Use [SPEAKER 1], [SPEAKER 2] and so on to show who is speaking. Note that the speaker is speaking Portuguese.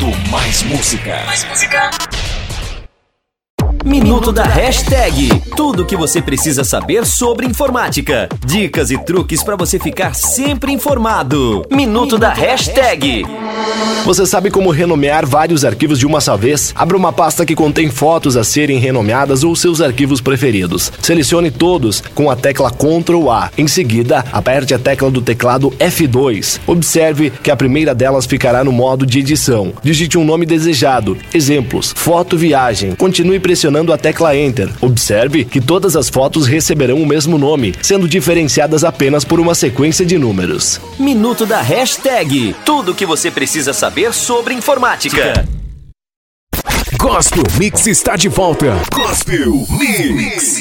[SPEAKER 1] mais música. Mais música.
[SPEAKER 2] Minuto da Hashtag. Tudo o que você precisa saber sobre informática. Dicas e truques para você ficar sempre informado. Minuto da Hashtag.
[SPEAKER 3] Você sabe como renomear vários arquivos de uma só vez? Abra uma pasta que contém fotos a serem renomeadas ou seus arquivos preferidos. Selecione todos com a tecla Ctrl A. Em seguida, aperte a tecla do teclado F2. Observe que a primeira delas ficará no modo de edição. Digite um nome desejado. Exemplos: foto viagem. Continue pressionando a tecla Enter. Observe que todas as fotos receberão o mesmo nome, sendo diferenciadas apenas por uma sequência de números.
[SPEAKER 2] Minuto da Hashtag. Tudo o que você precisa saber sobre informática.
[SPEAKER 1] Gospel Mix está de volta. Gospel Mix.